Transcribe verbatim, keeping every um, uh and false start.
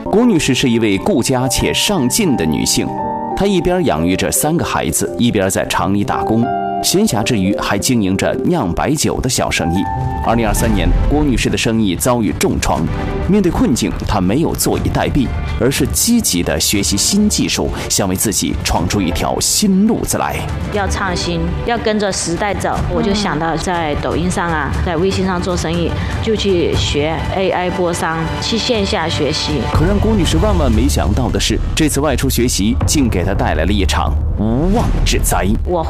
郭女士是一位顾家且上进的女性，她一边养育着三个孩子，一边在厂里打工，闲暇之余还经营着酿白酒的小生意。二零二三年，郭女士的生意遭遇重创，面对困境，她没有坐以待毙，而是积极地学习新技术，想为自己创出一条新路子来。 要创新，要跟着时代走，我就想到在抖音上啊，在微信上做生意，就去学 A I 播商，去线下学习。 可让郭女士万万没想到的是，这次外出学习竟给她带来了一场无妄之灾。 我